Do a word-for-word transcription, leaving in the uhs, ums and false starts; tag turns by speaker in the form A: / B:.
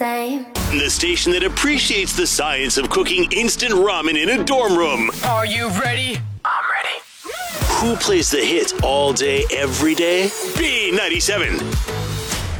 A: same.
B: The station that appreciates the science of cooking instant ramen in a dorm room.
C: Are you ready? I'm ready.
B: Who plays the hit all day, every day? B ninety-seven.